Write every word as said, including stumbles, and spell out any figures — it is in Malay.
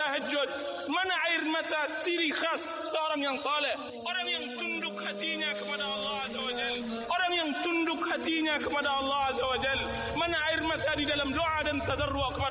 tahajud. Mana air mata ciri khas seorang yang saleh? Orang yang tunduk hatinya kepada Allah Azza wa Jalla. Orang yang tunduk hatinya kepada Allah Azza wa Jalla. Mana air mata di dalam doa dan tadarru'